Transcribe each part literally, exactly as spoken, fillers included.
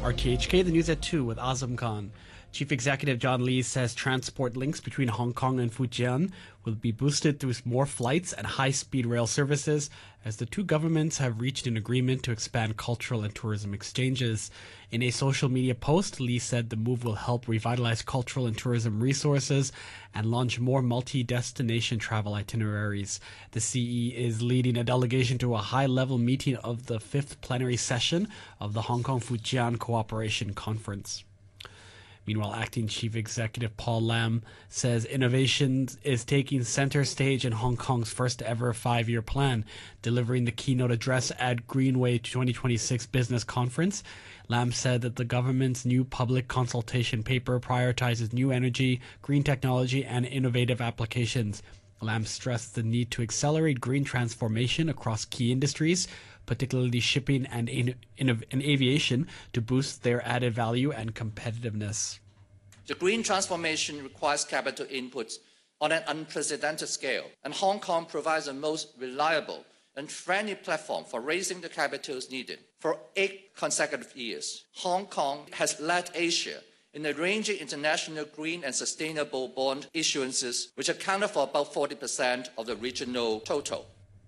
R T H K, the news at two with Azam Khan. Chief Executive John Lee says transport links between Hong Kong and Fujian will be boosted through more flights and high-speed rail services as the two governments have reached an agreement to expand cultural and tourism exchanges. In a social media post, Lee said the move will help revitalize cultural and tourism resources and launch more multi-destination travel itineraries. The C E is leading a delegation to a high-level meeting of the fifth plenary session of the Hong Kong-Fujian Cooperation Conference. Meanwhile, Acting Chief Executive Paul Lam says innovation is taking center stage in Hong Kong's first ever five-year plan. Delivering the keynote address at Greenway twenty twenty-six Business Conference, Lam said that the government's new public consultation paper prioritizes new energy, green technology, and innovative applications. Lam stressed the need to accelerate green transformation across key industries, particularly shipping and, in, in, and aviation, to boost their added value and competitiveness. The green transformation requires capital inputs on an unprecedented scale, and Hong Kong provides the most reliable and friendly platform for raising the capitals needed. For eight consecutive years, Hong Kong has led Asia in arranging international green and sustainable bond issuances, which accounted for about forty percent of the regional total.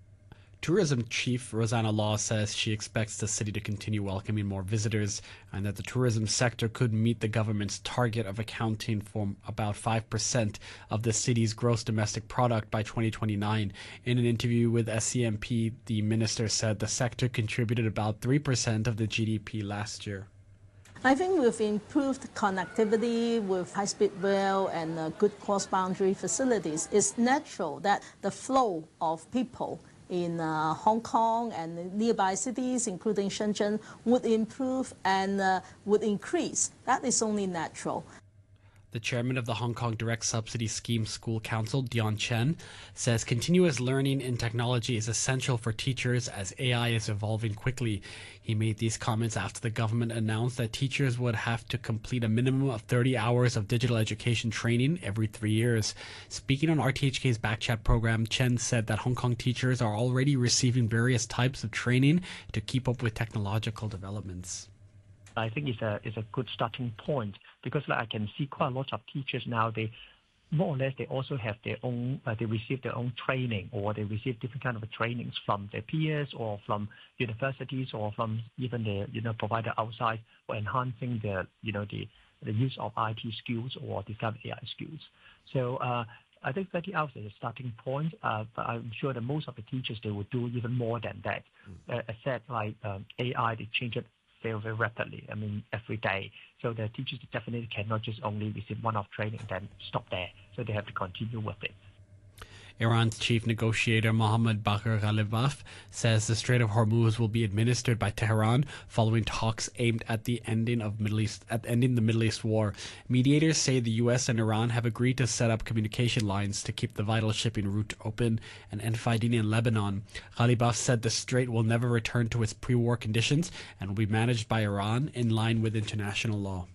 Tourism Chief Rosanna Law says she expects the city to continue welcoming more visitors and that the tourism sector could meet the government's target of accounting for about five percent of the city's gross domestic product by twenty twenty-nine. In an interview with S C M P, the minister said the sector contributed about three percent of the G D P last year. I think with improved connectivity, with high-speed rail and uh, good cross-boundary facilities, it's natural that the flow of people in uh, Hong Kong and nearby cities, including Shenzhen, would improve and uh, would increase. That is only natural. The chairman of the Hong Kong Direct Subsidy Scheme School Council, Dion Chen, says continuous learning in technology is essential for teachers as A I is evolving quickly. He made these comments after the government announced that teachers would have to complete a minimum of thirty hours of digital education training every three years. Speaking on R T H K's Backchat program, Chen said that Hong Kong teachers are already receiving various types of training to keep up with technological developments. I think it's a it's a good starting point because like, I can see quite a lot of teachers now, they more or less they also have their own, uh, they receive their own training or they receive different kind of trainings from their peers or from universities or from even the you know provider outside for enhancing the you know the the use of I T skills or this kind of A I skills. So uh, I think thirty hours is a starting point, uh, but I'm sure that most of the teachers they will do even more than that. Mm. Uh, as said, like um, A I, they change it very, very rapidly, I mean, every day. So the teachers definitely cannot just only receive one-off training and then stop there. So they have to continue with it. Iran's chief negotiator Mohammad Bagher Ghalibaf says the Strait of Hormuz will be administered by Tehran following talks aimed at the ending of Middle East at ending the Middle East war. Mediators say the U S and Iran have agreed to set up communication lines to keep the vital shipping route open and end fighting in Lebanon. Ghalibaf said the strait will never return to its pre-war conditions and will be managed by Iran in line with international law.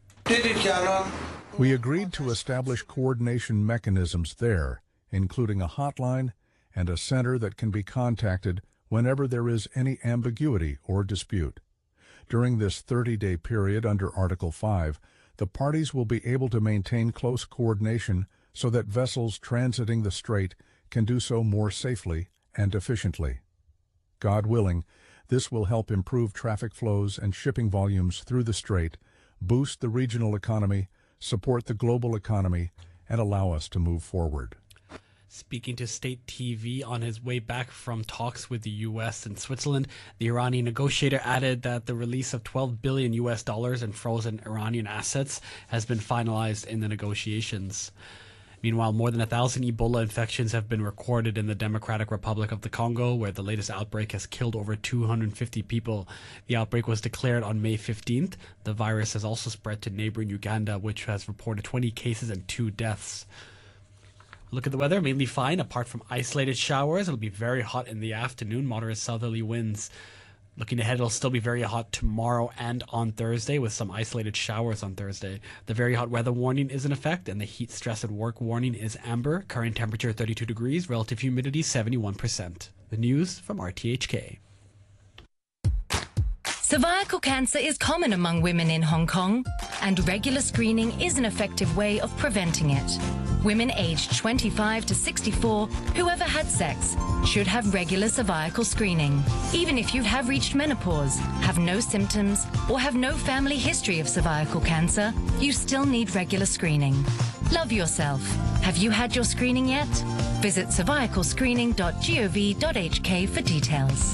We agreed to establish coordination mechanisms there, including a hotline and a center that can be contacted whenever there is any ambiguity or dispute. During this thirty-day period under Article five, the parties will be able to maintain close coordination so that vessels transiting the strait can do so more safely and efficiently. God willing, this will help improve traffic flows and shipping volumes through the strait, boost the regional economy, support the global economy, and allow us to move forward. Speaking to State T V on his way back from talks with the U S and Switzerland, the Iranian negotiator added that the release of twelve billion U S dollars in frozen Iranian assets has been finalized in the negotiations. Meanwhile, more than a thousand Ebola infections have been recorded in the Democratic Republic of the Congo, where the latest outbreak has killed over two hundred fifty people. The outbreak was declared on May fifteenth. The virus has also spread to neighboring Uganda, which has reported twenty cases and two deaths. Look at the weather, mainly fine, apart from isolated showers. It'll be very hot in the afternoon, moderate southerly winds. Looking ahead, it'll still be very hot tomorrow and on Thursday with some isolated showers on Thursday. The very hot weather warning is in effect and the heat stress at work warning is amber. Current temperature thirty-two degrees, relative humidity seventy-one percent. The news from R T H K. Cervical cancer is common among women in Hong Kong, and regular screening is an effective way of preventing it. Women aged twenty-five to sixty-four who ever had sex should have regular cervical screening. Even if you have reached menopause, have no symptoms, or have no family history of cervical cancer, you still need regular screening. Love yourself. Have you had your screening yet? Visit cervical screening dot gov dot h k for details.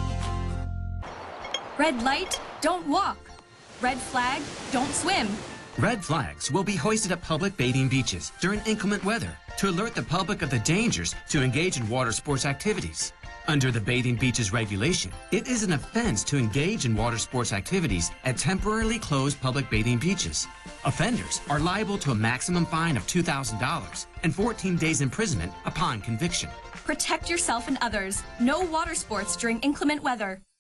Red light, don't walk. Red flag, don't swim. Red flags will be hoisted at public bathing beaches during inclement weather to alert the public of the dangers to engage in water sports activities. Under the Bathing Beaches regulation, it is an offense to engage in water sports activities at temporarily closed public bathing beaches. Offenders are liable to a maximum fine of two thousand dollars and fourteen days imprisonment upon conviction. Protect yourself and others. No water sports during inclement weather.